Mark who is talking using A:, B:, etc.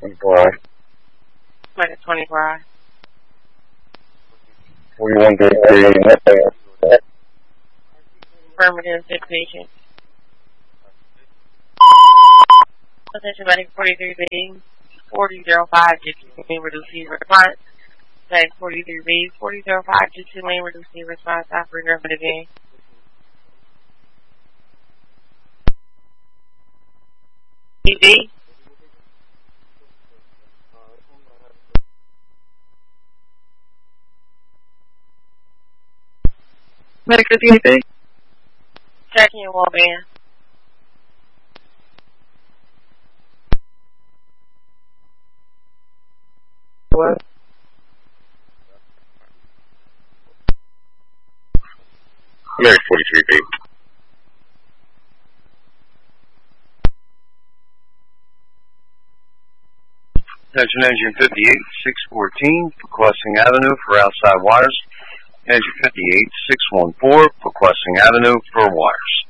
A: Why?
B: Like a 24 hour.
A: 4133.
B: Affirmative, 6 agent. Attention, medic 43B, 4005, just main reducing response. Medic 43B, 4005, just main reducing response. Operator of the day. TV.
C: Medic 58B.
B: Checking your wall band.
C: What?
A: Medic 43B.
D: Attention engine 58, 614, requesting Avenue for outside wires. Engine 58, 614, requesting Avenue for wires.